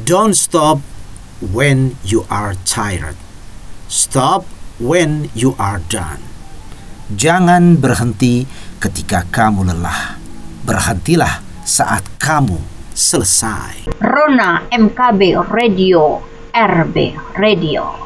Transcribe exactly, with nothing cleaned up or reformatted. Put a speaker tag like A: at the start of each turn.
A: Don't stop when you are tired. Stop when you are done. Jangan berhenti ketika kamu lelah. Berhentilah saat kamu selesai.
B: Rona M K B Radio, R B Radio.